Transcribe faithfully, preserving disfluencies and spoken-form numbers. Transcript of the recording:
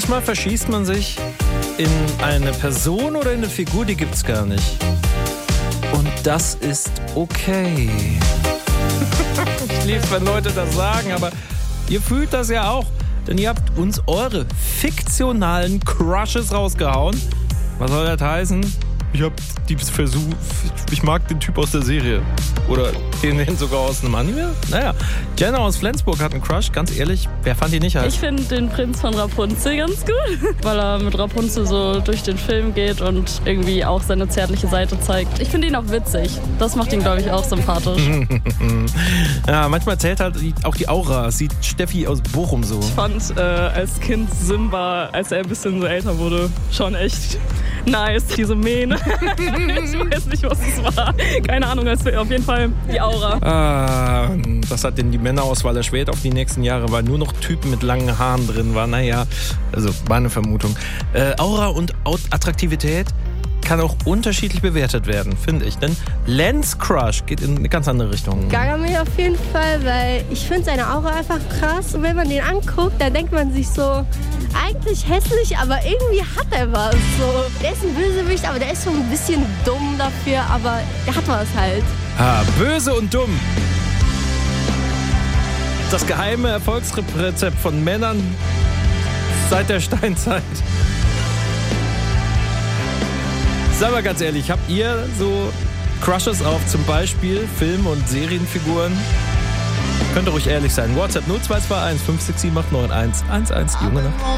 Manchmal verschießt man sich in eine Person oder in eine Figur, die gibt's gar nicht. Und das ist okay. Ich liebe es, wenn Leute das sagen, aber ihr fühlt das ja auch. Denn ihr habt uns eure fiktionalen Crushes rausgehauen. Was soll das heißen? Ich hab die Versuch, ich mag den Typ aus der Serie. Oder den, den sogar aus einem Anime. Naja, Jenna aus Flensburg hat einen Crush. Ganz ehrlich, wer fand die nicht heiß? Ich finde den Prinz von Rapunzel ganz gut, weil er mit Rapunzel so durch den Film geht und irgendwie auch seine zärtliche Seite zeigt. Ich finde ihn auch witzig. Das macht ihn, glaube ich, auch sympathisch. Ja, manchmal zählt halt auch die Aura. Sieht Steffi aus Bochum so. Ich fand äh, als Kind Simba, als er ein bisschen so älter wurde, schon echt nice. Diese Mähne. Ich weiß nicht, was es war. Keine Ahnung, es war auf jeden Fall die Aura. Ah, das hat denn die Männerauswahl erschwert auf die nächsten Jahre, weil nur noch Typen mit langen Haaren drin waren. Naja, also war eine Vermutung. Äh, Aura und Attraktivität kann auch unterschiedlich bewertet werden, finde ich. Denn Lens Crush geht in eine ganz andere Richtung. Gargamel auf jeden Fall, weil ich finde seine Aura einfach krass. Und wenn man den anguckt, dann denkt man sich so, eigentlich hässlich, aber irgendwie hat er was. So, der ist ein Bösewicht, aber der ist so ein bisschen dumm dafür, aber der hat was halt. Ah, böse und dumm. Das geheime Erfolgsrezept von Männern seit der Steinzeit. Sag mal ganz ehrlich, habt ihr so Crushes auf zum Beispiel Film- und Serienfiguren? Könnt ihr ruhig ehrlich sein. WhatsApp null zwei zwei eins fünf sechs sieben acht neun eins eins eins. Die Junge Nacht.